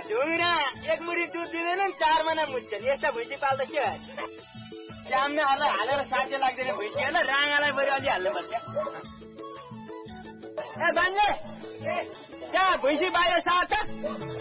ढुङ्ग्रा एक मुठी दुध दिँदैन 4 महिना मुच्छन् यस्ता भैँसी पाल्दा के भयो स्याम्नेहरूलाई हालेर साध्य लाग्दैन भैँसीहरूलाई राँगालाई बरु अलि हाल्नुपर्छ ए बाङ्गे त्यहाँ भैँसी बाहिर सार्छ